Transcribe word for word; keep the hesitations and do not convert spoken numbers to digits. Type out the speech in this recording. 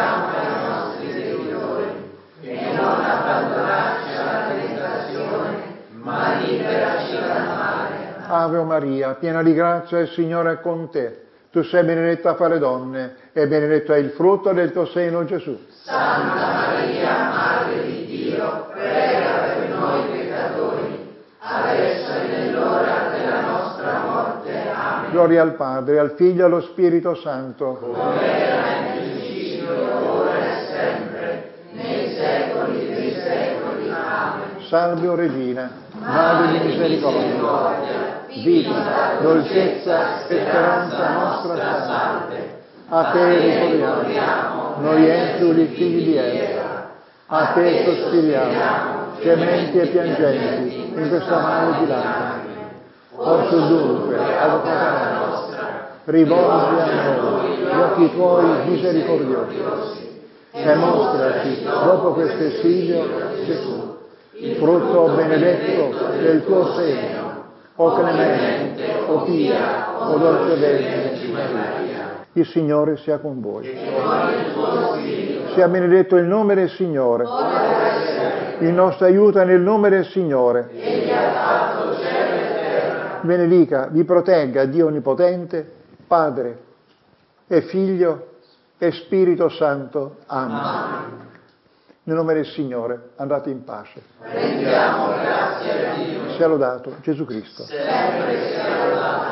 chiama i nostri debitori e non abbandonarci alla tentazione, ma liberaci dal male. Ave Maria, piena di grazia, il Signore è con te. Tu sei benedetta fra le donne, e benedetto è il frutto del tuo seno, Gesù. Santa Maria, Madre di Dio, prega per noi peccatori, adesso e nell'ora della nostra morte. Amen. Gloria al Padre, al Figlio e allo Spirito Santo. Come era nel principio, ora e sempre, nei secoli dei secoli. Amen. Salve, o Regina, Madre di misericordia, vita, dolcezza, speranza nostra salve. A te ricorriamo, noi esuli figli di Eva. A te sospiriamo, gementi e piangenti, in questa vale di lacrime. Orso dunque, avvocata nostra, rivolgi a noi gli occhi tuoi misericordiosi e mostraci, dopo questo esilio, Gesù, il frutto benedetto del tuo seno. O clemente, o pia, o dolce Vergine Maria. Il Signore sia con voi. Sia benedetto il nome del Signore. Il nostro aiuto è nel nome del Signore. Benedica, vi protegga Dio Onnipotente, Padre e Figlio e Spirito Santo. Amen. Nel nome del Signore, andate in pace. Rendiamo grazie a Dio. Sia lodato Gesù Cristo. Sempre sia lodato.